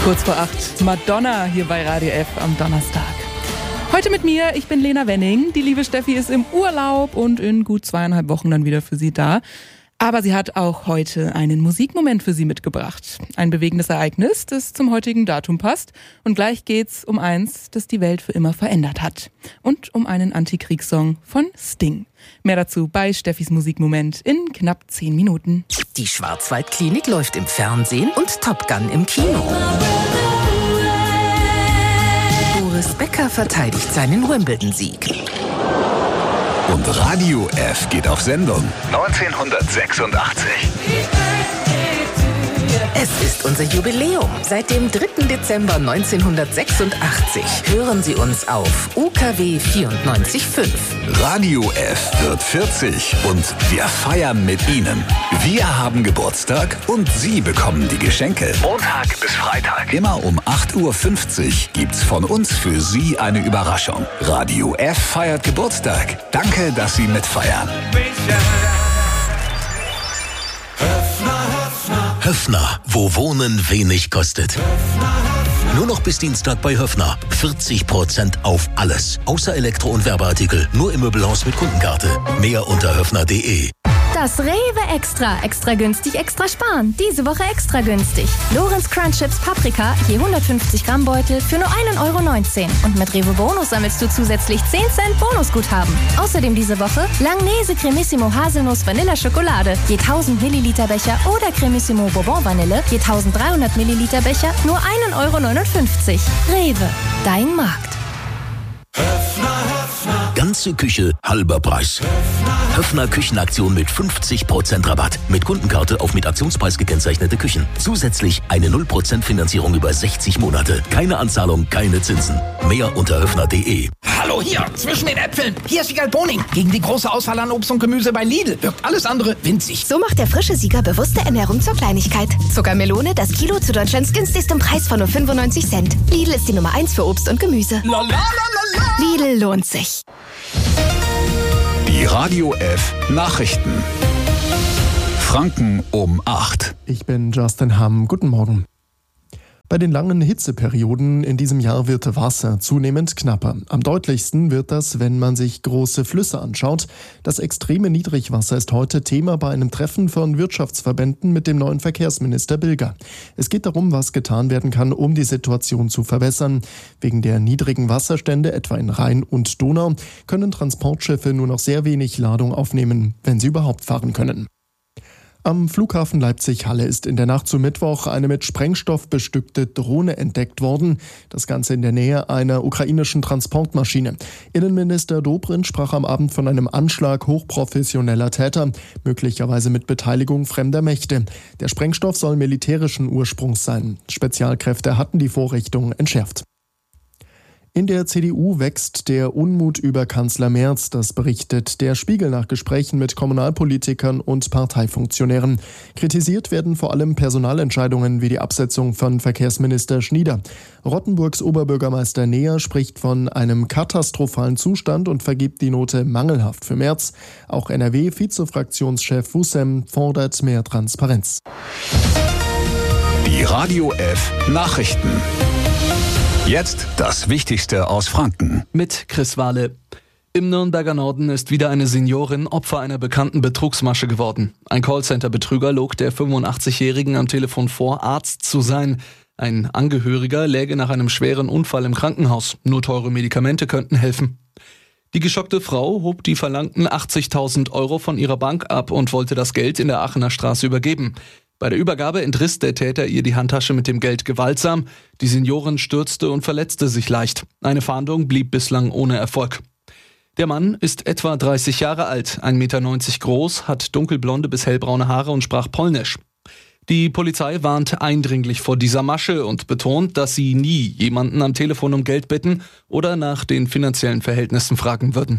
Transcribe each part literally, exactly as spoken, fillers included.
Kurz vor acht, Madonna hier bei Radio F am Donnerstag. Heute mit mir, ich bin Lena Wenning. Die liebe Steffi ist im Urlaub und in gut zweieinhalb Wochen dann wieder für Sie da. Aber sie hat auch heute einen Musikmoment für Sie mitgebracht. Ein bewegendes Ereignis, das zum heutigen Datum passt. Und gleich geht's um eins, das die Welt für immer verändert hat. Und um einen Antikriegssong von Sting. Mehr dazu bei Steffis Musikmoment in knapp zehn Minuten. Die Schwarzwaldklinik läuft im Fernsehen und Top Gun im Kino. Boris Becker verteidigt seinen Wimbledon-Sieg. Und Radio F geht auf Sendung neunzehnhundertsechsundachtzig. Es ist unser Jubiläum. Seit dem dritten Dezember neunzehnhundertsechsundachtzig hören Sie uns auf U K W vierundneunzig Komma fünf. Radio F wird vierzig und wir feiern mit Ihnen. Wir haben Geburtstag und Sie bekommen die Geschenke. Montag bis Freitag. Immer um acht Uhr fünfzig gibt's von uns für Sie eine Überraschung. Radio F feiert Geburtstag. Danke, dass Sie mitfeiern. Höffner, wo Wohnen wenig kostet. Nur noch bis Dienstag bei Höffner. vierzig Prozent auf alles. Außer Elektro- und Werbeartikel. Nur im Möbelhaus mit Kundenkarte. Mehr unter höffner punkt de. Das Rewe Extra. Extra günstig, extra sparen. Diese Woche extra günstig. Lorenz Crunch Chips Paprika, je hundertfünfzig Gramm Beutel für nur ein Euro neunzehn. Und mit Rewe Bonus sammelst du zusätzlich zehn Cent Bonusguthaben. Außerdem diese Woche Langnese Cremissimo Haselnuss Vanilla Schokolade, je tausend Milliliter Becher oder Cremissimo Bourbon Vanille, je eintausenddreihundert Milliliter Becher, nur ein Euro neunundfünfzig. Rewe, dein Markt. Ganze Küche, halber Preis. Höffner Küchenaktion mit fünfzig Prozent Rabatt. Mit Kundenkarte auf mit Aktionspreis gekennzeichnete Küchen. Zusätzlich eine null Prozent Finanzierung über sechzig Monate. Keine Anzahlung, keine Zinsen. Mehr unter höffner punkt de. Hallo hier, zwischen den Äpfeln. Hier ist Wiegald Boning. Gegen die große Auswahl an Obst und Gemüse bei Lidl wirkt alles andere winzig. So macht der frische Sieger bewusste Ernährung zur Kleinigkeit. Zuckermelone, das Kilo zu Deutschlands günstigstem Preis von nur fünfundneunzig Cent. Lidl ist die Nummer eins für Obst und Gemüse. La, la, la, la, la. Lidl lohnt sich. Die Radio F Nachrichten. Franken um acht. Ich bin Justin Hamm. Guten Morgen. Bei den langen Hitzeperioden in diesem Jahr wird Wasser zunehmend knapper. Am deutlichsten wird das, wenn man sich große Flüsse anschaut. Das extreme Niedrigwasser ist heute Thema bei einem Treffen von Wirtschaftsverbänden mit dem neuen Verkehrsminister Bilger. Es geht darum, was getan werden kann, um die Situation zu verbessern. Wegen der niedrigen Wasserstände, etwa in Rhein und Donau, können Transportschiffe nur noch sehr wenig Ladung aufnehmen, wenn sie überhaupt fahren können. Am Flughafen Leipzig-Halle ist in der Nacht zu Mittwoch eine mit Sprengstoff bestückte Drohne entdeckt worden. Das Ganze in der Nähe einer ukrainischen Transportmaschine. Innenminister Dobrindt sprach am Abend von einem Anschlag hochprofessioneller Täter, möglicherweise mit Beteiligung fremder Mächte. Der Sprengstoff soll militärischen Ursprungs sein. Spezialkräfte hatten die Vorrichtung entschärft. In der C D U wächst der Unmut über Kanzler Merz, das berichtet der Spiegel nach Gesprächen mit Kommunalpolitikern und Parteifunktionären. Kritisiert werden vor allem Personalentscheidungen wie die Absetzung von Verkehrsminister Schnieder. Rottenburgs Oberbürgermeister Neher spricht von einem katastrophalen Zustand und vergibt die Note mangelhaft für Merz. Auch N R W-Vizefraktionschef Wussem fordert mehr Transparenz. Die Radio F Nachrichten. Jetzt das Wichtigste aus Franken. Mit Chris Wahle. Im Nürnberger Norden ist wieder eine Seniorin Opfer einer bekannten Betrugsmasche geworden. Ein Callcenter-Betrüger log der fünfundachtzigjährigen am Telefon vor, Arzt zu sein. Ein Angehöriger läge nach einem schweren Unfall im Krankenhaus. Nur teure Medikamente könnten helfen. Die geschockte Frau hob die verlangten achtzigtausend Euro von ihrer Bank ab und wollte das Geld in der Aachener Straße übergeben. Bei der Übergabe entriss der Täter ihr die Handtasche mit dem Geld gewaltsam. Die Seniorin stürzte und verletzte sich leicht. Eine Fahndung blieb bislang ohne Erfolg. Der Mann ist etwa dreißig Jahre alt, ein Meter neunzig groß, hat dunkelblonde bis hellbraune Haare und sprach Polnisch. Die Polizei warnt eindringlich vor dieser Masche und betont, dass sie nie jemanden am Telefon um Geld bitten oder nach den finanziellen Verhältnissen fragen würden.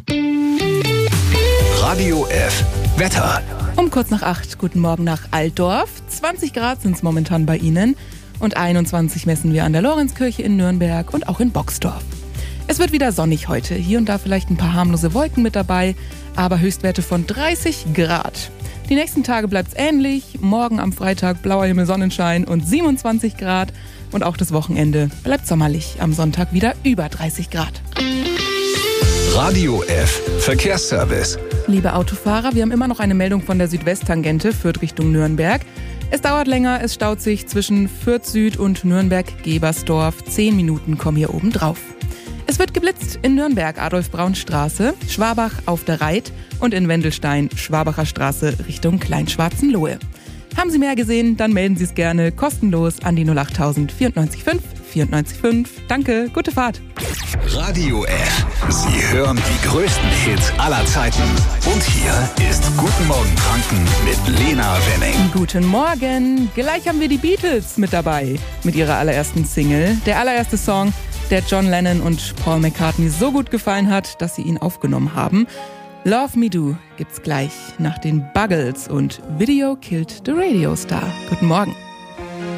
Radio F Wetter. Um kurz nach acht, guten Morgen nach Altdorf. zwanzig Grad sind es momentan bei Ihnen und einundzwanzig messen wir an der Lorenzkirche in Nürnberg und auch in Boxdorf. Es wird wieder sonnig heute, hier und da vielleicht ein paar harmlose Wolken mit dabei, aber Höchstwerte von dreißig Grad. Die nächsten Tage bleibt's ähnlich. Morgen am Freitag blauer Himmel, Sonnenschein und siebenundzwanzig Grad. Und auch das Wochenende bleibt sommerlich. Am Sonntag wieder über dreißig Grad. Radio F Verkehrsservice. Liebe Autofahrer, wir haben immer noch eine Meldung von der Südwesttangente, Fürth Richtung Nürnberg. Es dauert länger, es staut sich zwischen Fürth Süd und Nürnberg-Gebersdorf. Zehn Minuten kommen hier oben drauf. Es wird geblitzt in Nürnberg, Adolf-Braun-Straße, Schwabach auf der Reit und in Wendelstein, Schwabacher Straße Richtung Kleinschwarzenlohe. Haben Sie mehr gesehen, dann melden Sie es gerne kostenlos an die null acht null null neun vier fünf vier neun fünf. Danke, gute Fahrt. Radio F. Sie hören die größten Hits aller Zeiten. Und hier ist Guten Morgen Franken mit Lena Wenning. Guten Morgen. Gleich haben wir die Beatles mit dabei. Mit ihrer allerersten Single. Der allererste Song, der John Lennon und Paul McCartney so gut gefallen hat, dass sie ihn aufgenommen haben. Love Me Do gibt's gleich nach den Buggles und Video Killed the Radio Star. Guten Morgen.